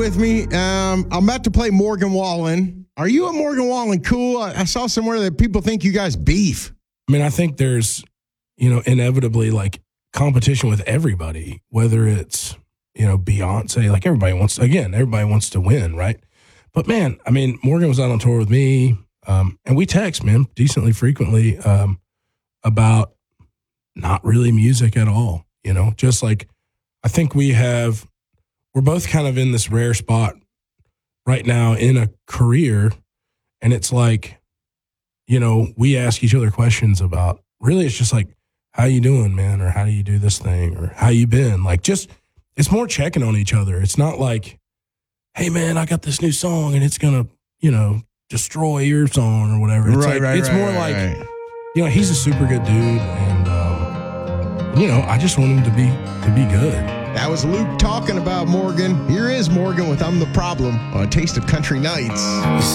with me. I'm about to play Morgan Wallen. Are you a Morgan Wallen cool? I saw somewhere that people think you guys beef. I mean, I think there's, inevitably like competition with everybody, whether it's, Beyonce, like everybody wants to win, right? But man, I mean, Morgan was out on tour with me, and we text, man, decently frequently about not really music at all, just like I think we're both kind of in this rare spot right now in a career. And it's like, we ask each other questions about really, it's just like, how you doing, man? Or how do you do this thing? Or how you been? Like it's more checking on each other. It's not like, hey man, I got this new song and it's going to, destroy your song or whatever. It's more like, he's a super good dude. And, I just want him to be good. That was Luke talking about Morgan. Here is Morgan with I'm the Problem on A Taste of Country Nights.